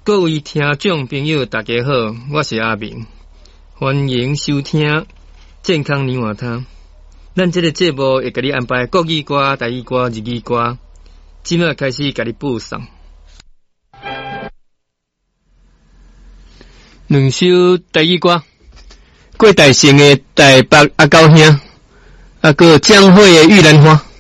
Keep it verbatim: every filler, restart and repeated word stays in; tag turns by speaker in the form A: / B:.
A: 各位听众朋友，大家好，我是阿明，欢迎收听健康年华汤。咱这个节目会给你安排国语歌、台语歌、日语歌，即马开始给你播送。两首台语歌，郭大成的《台北阿狗兄》，啊，个江蕙的《玉兰花》。